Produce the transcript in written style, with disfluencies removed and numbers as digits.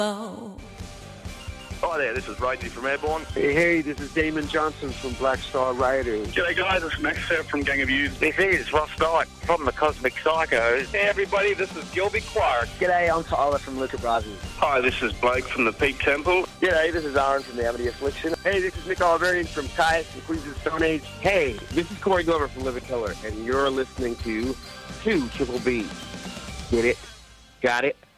Hi there, this is Rosie from Airborne. Hey, this is Damon Johnson from Black Star Riders. G'day guys, it's Max here from Gang of Youths. This is Ross Knight from the Cosmic Psychos. Hey everybody, this is Gilby Quark. G'day, I'm Tyler from Luca Brothers. Hi, this is Blake from the Peak Temple. G'day, this is Aaron from the Amity Affliction. Hey, this is Nick Oliverian from Caius and Queens of the Stone Age. Hey, this is Corey Glover from Living Color, and you're listening to 2 Triple B. Get it? Got it?